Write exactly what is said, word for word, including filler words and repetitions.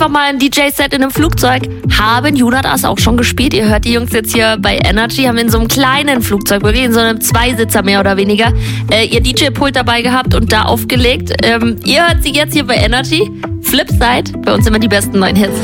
einfach mal ein D J-Set in einem Flugzeug. Haben Juna das auch schon gespielt? Ihr hört die Jungs jetzt hier bei Energy, haben in so einem kleinen Flugzeug, wirklich in so einem Zweisitzer mehr oder weniger, äh, ihr D J-Pult dabei gehabt und da aufgelegt. Ähm, ihr hört sie jetzt hier bei Energy. Flipside, bei uns immer die besten neuen Hits.